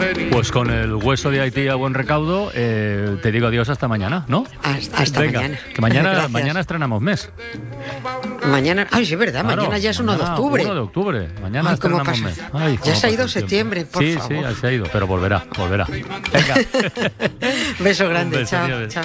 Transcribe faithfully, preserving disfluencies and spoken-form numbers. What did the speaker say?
Pues con el hueso de Haití a buen recaudo, eh, te digo adiós hasta mañana, ¿no? Hasta, hasta Venga, mañana. Que mañana, Gracias. mañana estrenamos mes. Mañana, ay, sí, es verdad, Claro, mañana ya es uno de octubre. uno de octubre. Mañana Ay, ¿cómo estrenamos pasa? mes. Ay, Ya cómo se ha pasa ido el tiempo. septiembre, por sí, favor. Sí, se ha ido, pero volverá, volverá. Venga. Beso grande, Un beso, chao, adiós. chao.